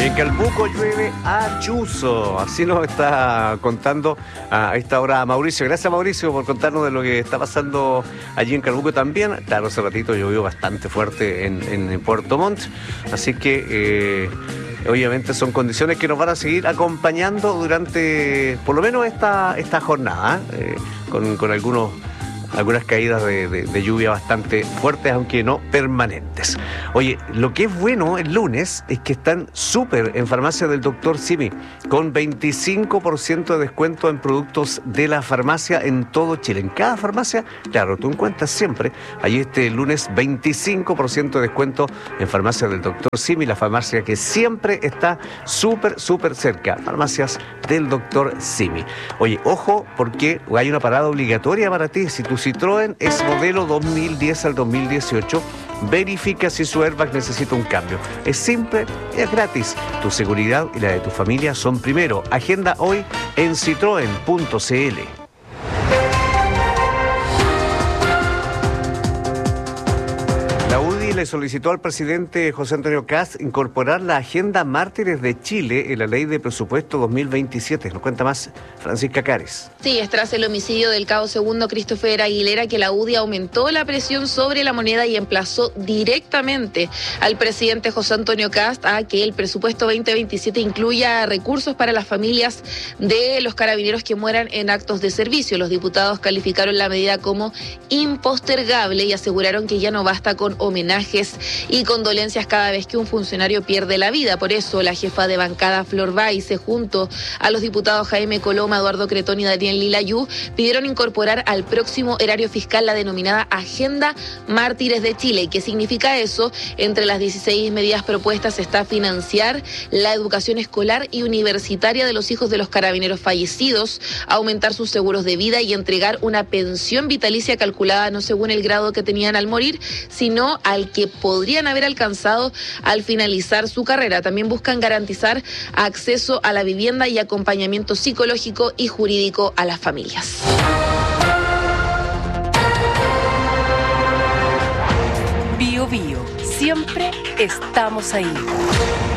En Calbuco llueve a chuzo, así nos está contando a esta hora Mauricio. Gracias, Mauricio, por contarnos de lo que está pasando allí en Calbuco también. Claro, hace ratito llovió bastante fuerte en Puerto Montt, así que obviamente son condiciones que nos van a seguir acompañando durante por lo menos esta jornada, con algunas caídas de lluvia bastante fuertes, aunque no permanentes. Oye, lo que es bueno el lunes es que están súper en farmacia del Dr. Simi, con 25% de descuento en productos de la farmacia en todo Chile. En cada farmacia, claro, tú encuentras siempre, allí este lunes, 25% de descuento en farmacia del Dr. Simi, la farmacia que siempre está súper cerca. Farmacias del Dr. Simi. Oye, ojo, porque hay una parada obligatoria para ti. Si tu Citroën es modelo 2010 al 2018, verifica si su airbag necesita un cambio. Es simple, es gratis. Tu seguridad y la de tu familia son primero. Agenda hoy en citroen.cl. La UDI le solicitó al presidente José Antonio Kast incorporar la Agenda Mártires de Chile en la Ley de Presupuesto 2027. Nos cuenta más Francisca Cares. Sí, es tras el homicidio del cabo segundo Christopher Aguilera que la UDI aumentó la presión sobre la moneda y emplazó directamente al presidente José Antonio Kast a que el presupuesto 2027 incluya recursos para las familias de los carabineros que mueran en actos de servicio. Los diputados calificaron la medida como impostergable y aseguraron que ya no basta con homenajes y condolencias cada vez que un funcionario pierde la vida. Por eso la jefa de bancada Flor Baize, junto a los diputados Jaime Coloma, Eduardo Cretón y Daniel Lilayú, pidieron incorporar al próximo erario fiscal la denominada Agenda Mártires de Chile. ¿Y qué significa eso? Entre las 16 medidas propuestas está financiar la educación escolar y universitaria de los hijos de los carabineros fallecidos, aumentar sus seguros de vida y entregar una pensión vitalicia calculada no según el grado que tenían al morir, sino al que podrían haber alcanzado al finalizar su carrera. También buscan garantizar acceso a la vivienda y acompañamiento psicológico y jurídico a las familias. Bio Bio, siempre estamos ahí.